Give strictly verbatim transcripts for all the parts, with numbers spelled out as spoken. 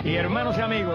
Y hermanos y amigos,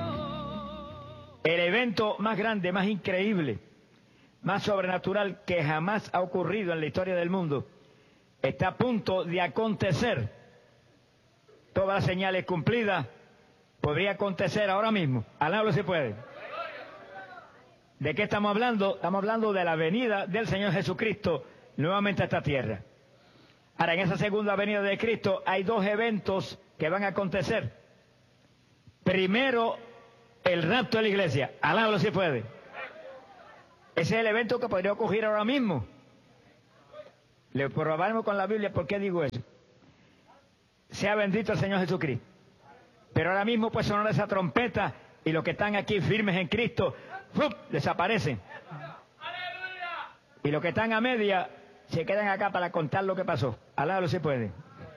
el evento más grande, más increíble, más sobrenatural que jamás ha ocurrido en la historia del mundo, está a punto de acontecer. Todas las señales cumplidas, podría acontecer ahora mismo. Alábalo si puede. ¿De qué estamos hablando? Estamos hablando de la venida del Señor Jesucristo nuevamente a esta tierra. Ahora, en esa segunda venida de Cristo hay dos eventos que van a acontecer. Primero, el rapto de la iglesia. Alábalo si puede. Ese es el evento que podría ocurrir ahora mismo. Le probaremos con la Biblia por qué digo eso. Sea bendito el Señor Jesucristo. Pero ahora mismo pues sonar esa trompeta y los que están aquí firmes en Cristo, ¡fup!, desaparecen. Y los que están a media se quedan acá para contar lo que pasó. Alábalo si puede.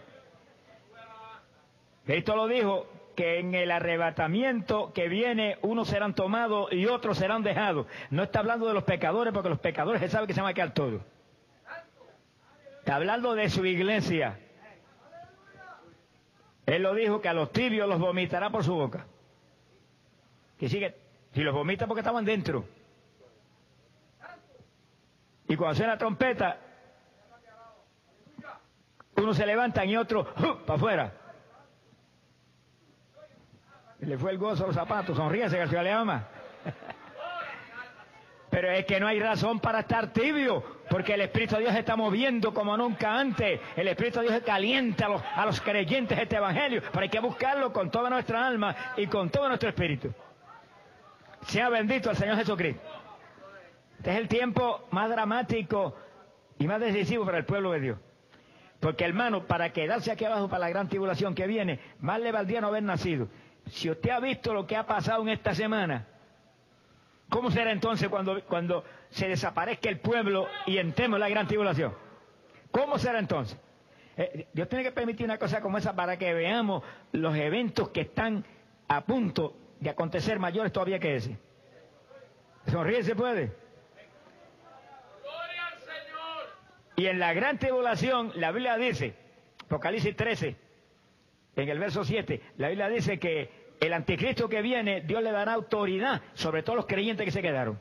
Cristo lo dijo, que en el arrebatamiento que viene unos serán tomados y otros serán dejados. No está hablando de los pecadores, porque los pecadores se sabe que se van a quedar todos. Está hablando de su iglesia. Él lo dijo, que a los tibios los vomitará por su boca. Que sigue, si los vomita porque estaban dentro. Y cuando suena la trompeta, unos se levantan y otros ¡uh!, para afuera. Le fue el gozo a los zapatos. Sonríese, García le ama. Pero es que no hay razón para estar tibio, porque el Espíritu de Dios se está moviendo como nunca antes. El Espíritu de Dios calienta a los, a los creyentes de este Evangelio, pero hay que buscarlo con toda nuestra alma y con todo nuestro espíritu. Sea bendito el Señor Jesucristo. Este es el tiempo más dramático y más decisivo para el pueblo de Dios. Porque, hermano, para quedarse aquí abajo para la gran tribulación que viene, más le valdría no haber nacido. Si usted ha visto lo que ha pasado en esta semana, ¿cómo será entonces cuando, cuando se desaparezca el pueblo y entremos en la gran tribulación? ¿Cómo será entonces? Eh, Dios tiene que permitir una cosa como esa para que veamos los eventos que están a punto de acontecer, mayores todavía que ese. Sonríe se puede. Gloria al Señor. Y en la gran tribulación, la Biblia dice, Apocalipsis trece, en el verso siete, la Biblia dice que el anticristo que viene, Dios le dará autoridad sobre todos los creyentes que se quedaron.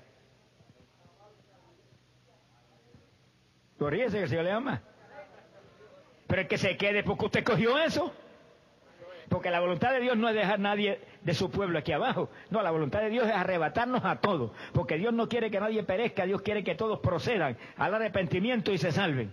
Corríese que el Señor le ama. Pero el que se quede, porque usted cogió eso. Porque la voluntad de Dios no es dejar a nadie de su pueblo aquí abajo. No, la voluntad de Dios es arrebatarnos a todos. Porque Dios no quiere que nadie perezca, Dios quiere que todos procedan al arrepentimiento y se salven.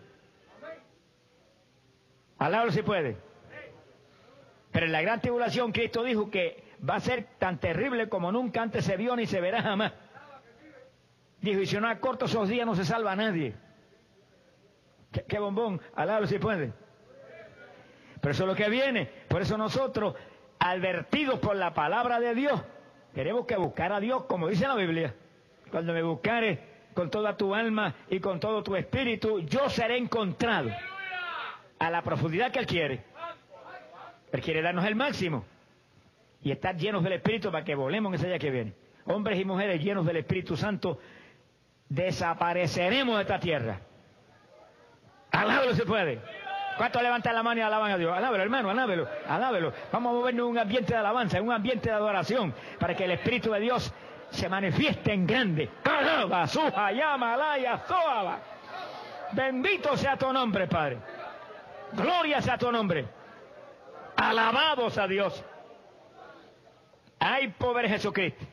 Alábalo si puede. Pero en la gran tribulación Cristo dijo que va a ser tan terrible como nunca antes se vio ni se verá jamás. Dijo, y si no acorto esos días no se salva a nadie. Qué, qué bombón, alábalo si puede. Pero eso es lo que viene. Por eso nosotros, advertidos por la palabra de Dios, tenemos que buscar a Dios, como dice la Biblia. Cuando me buscares con toda tu alma y con todo tu espíritu, yo seré encontrado a la profundidad que Él quiere. Él quiere darnos el máximo y estar llenos del Espíritu para que volemos en ese día que viene. Hombres y mujeres llenos del Espíritu Santo, desapareceremos de esta tierra. Alábelo si puede. ¿Cuántos levantan la mano y alaban a Dios? Alábelo, hermano, alábelo, alábelo. Vamos a movernos en un ambiente de alabanza, en un ambiente de adoración, para que el Espíritu de Dios se manifieste en grande. Alaba, suja, llama, alaya, zoaba. Bendito sea tu nombre, Padre. Gloria sea tu nombre. Alabados a Dios. Hay poder Jesucristo.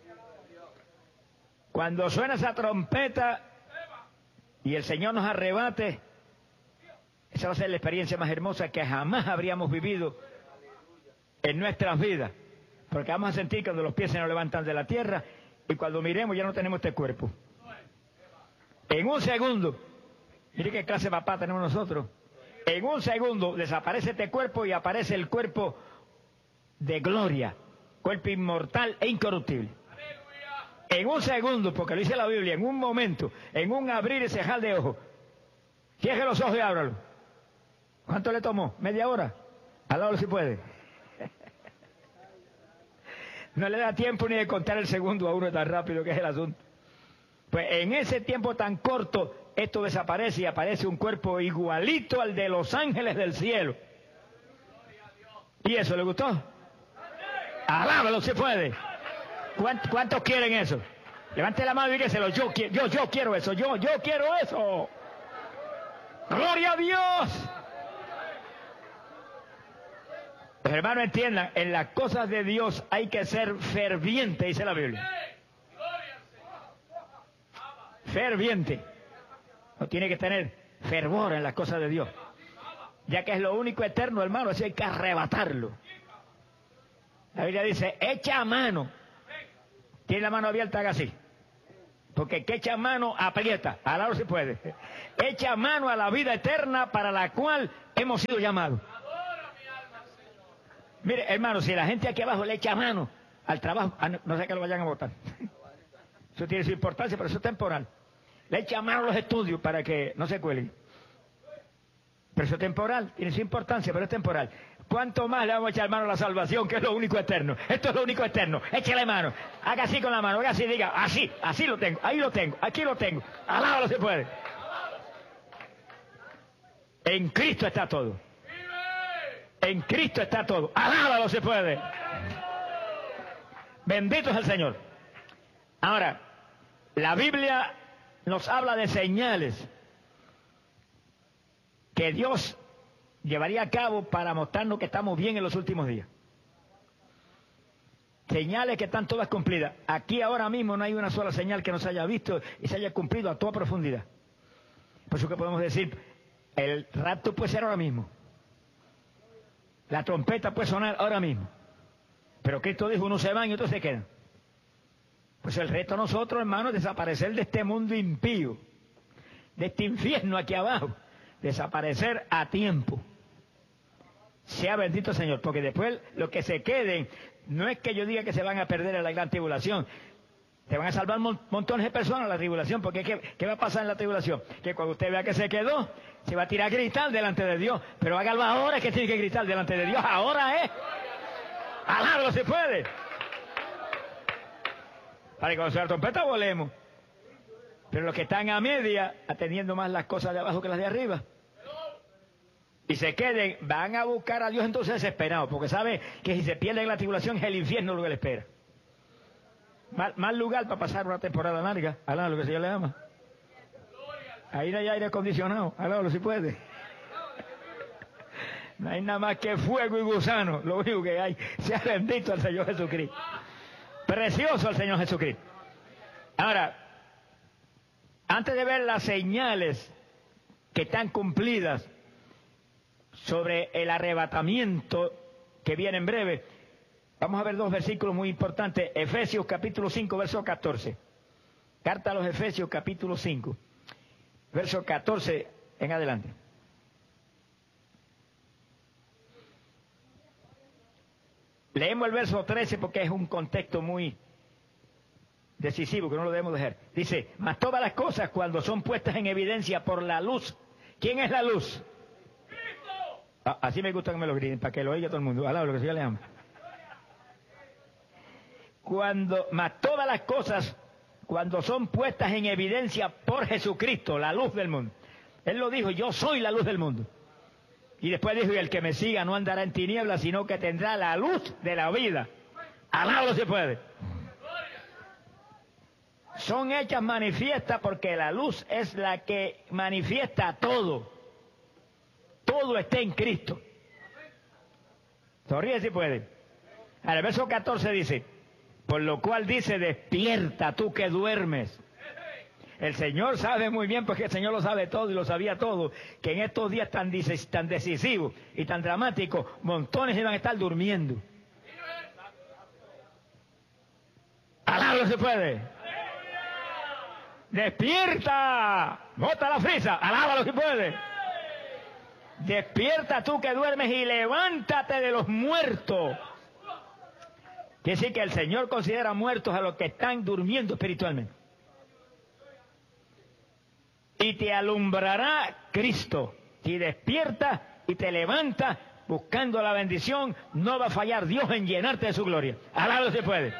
Cuando suena esa trompeta y el Señor nos arrebate, esa va a ser la experiencia más hermosa que jamás habríamos vivido en nuestras vidas. Porque vamos a sentir cuando los pies se nos levantan de la tierra y cuando miremos ya no tenemos este cuerpo. En un segundo, mire qué clase de papá tenemos nosotros. En un segundo desaparece este cuerpo y aparece el cuerpo de gloria, cuerpo inmortal e incorruptible. En un segundo, porque lo dice la Biblia, en un momento, en un abrir y cejar de ojos. Cierre los ojos y ábralo. ¿Cuánto le tomó? ¿Media hora? Alábalo si puede. No le da tiempo ni de contar el segundo a uno tan rápido que es el asunto. Pues en ese tiempo tan corto, esto desaparece y aparece un cuerpo igualito al de los ángeles del cielo. ¿Y eso le gustó? Alábalo si puede. ¿Cuántos, ¿Cuántos quieren eso? Levante la mano y dígaselo. Yo, yo, yo quiero eso. Yo, yo quiero eso. ¡Gloria a Dios! Los hermanos entiendan, en las cosas de Dios hay que ser ferviente, dice la Biblia. Ferviente. No tiene que tener fervor en las cosas de Dios. Ya que es lo único eterno, hermano, así hay que arrebatarlo. La Biblia dice, echa mano. Tiene la mano abierta, haga así. Porque el que echa mano aprieta. Alabado si puede. Echa mano a la vida eterna para la cual hemos sido llamados. Mire, hermano, si la gente aquí abajo le echa mano al trabajo, no sé que lo vayan a votar. Eso tiene su importancia, pero eso es temporal. Le echa mano a los estudios para que no se cuelguen. Pero eso es temporal, tiene su importancia, pero es temporal. ¿Cuánto más le vamos a echar mano a la salvación, que es lo único eterno? Esto es lo único eterno. Échale mano. Haga así con la mano, haga así, diga, así, así lo tengo, ahí lo tengo, aquí lo tengo. Alábalo si puede. En Cristo está todo. En Cristo está todo. Alábalo si puede. Bendito es el Señor. Ahora, la Biblia nos habla de señales que Dios llevaría a cabo para mostrarnos que estamos bien en los últimos días. Señales que están todas cumplidas. Aquí ahora mismo no hay una sola señal que no se haya visto y se haya cumplido a toda profundidad. Por eso que podemos decir, el rapto puede ser ahora mismo. La trompeta puede sonar ahora mismo. Pero Cristo dijo, unos se van y otros se quedan. Pues el reto a nosotros, hermanos, es desaparecer de este mundo impío, de este infierno aquí abajo. Desaparecer a tiempo. Sea bendito el Señor, porque después lo que se queden, no es que yo diga que se van a perder en la gran tribulación. Se van a salvar mon montones de personas en la tribulación, porque ¿qué, ¿qué va a pasar en la tribulación? Que cuando usted vea que se quedó, se va a tirar a gritar delante de Dios. Pero hágalo ahora, que tiene que gritar delante de Dios. Ahora es. Alargo se puede. Para que cuando sea la trompeta volemos. Pero los que están a media, atendiendo más las cosas de abajo que las de arriba, y se queden, van a buscar a Dios entonces desesperados, porque saben que si se pierden en la tribulación es el infierno lo que les espera. Mal, mal lugar para pasar una temporada larga, alá lo que el Señor le ama. Ahí no hay aire acondicionado, alá lo si puede. No hay nada más que fuego y gusano, lo único que hay. Sea bendito al Señor Jesucristo. Precioso al Señor Jesucristo. Ahora, antes de ver las señales que están cumplidas sobre el arrebatamiento que viene en breve, vamos a ver dos versículos muy importantes. Efesios capítulo cinco, verso catorce. Carta a los Efesios capítulo cinco, verso catorce en adelante. Leemos el verso trece porque es un contexto muy decisivo que no lo debemos dejar. Dice, mas todas las cosas cuando son puestas en evidencia por la luz. ¿Quién es la luz? ¡Cristo! Ah, así me gusta que me lo griten, para que lo oiga todo el mundo. Alá, lo que se le ama. Cuando, mas todas las cosas cuando son puestas en evidencia por Jesucristo, la luz del mundo. Él lo dijo, yo soy la luz del mundo. Y después dijo, y el que me siga no andará en tinieblas, sino que tendrá la luz de la vida. Alá, se puede. Son hechas manifiestas porque la luz es la que manifiesta todo. Todo está en Cristo. Sonríe si puede. En el verso catorce dice, por lo cual dice, despierta tú que duermes. El Señor sabe muy bien, porque el Señor lo sabe todo y lo sabía todo, que en estos días tan, tan decisivos y tan dramáticos, montones iban a estar durmiendo. Alá, se puede. ¡Despierta! ¡Bota la frisa! ¡Alábalo si puede! Despierta tú que duermes y levántate de los muertos. Quiere decir que el Señor considera muertos a los que están durmiendo espiritualmente. Y te alumbrará Cristo. Si despiertas y te levantas buscando la bendición, no va a fallar Dios en llenarte de su gloria. Alábalo si puede.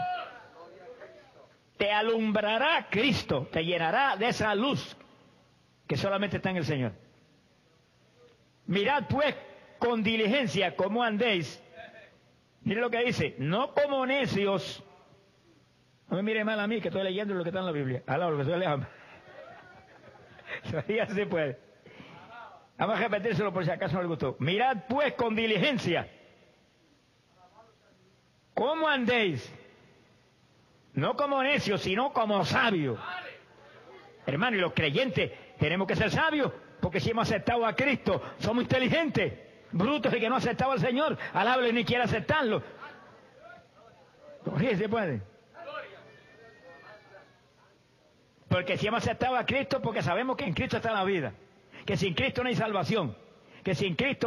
Te alumbrará Cristo, te llenará de esa luz que solamente está en el Señor. Mirad pues con diligencia cómo andéis, Mire lo que dice, no como necios. No me mire mal a mí, que estoy leyendo lo que está en la Biblia. Alá, lo que estoy leyendo. Ya se puede. Vamos a repetírselo por si acaso no le gustó. Mirad pues con diligencia cómo andéis. No como necios, sino como sabios. Hermano, y los creyentes tenemos que ser sabios, porque si hemos aceptado a Cristo, somos inteligentes. Brutos el que no ha aceptado al Señor, alable ni quiere aceptarlo. Sí, se puede. Porque si hemos aceptado a Cristo, porque sabemos que en Cristo está la vida. Que sin Cristo no hay salvación. Que sin Cristo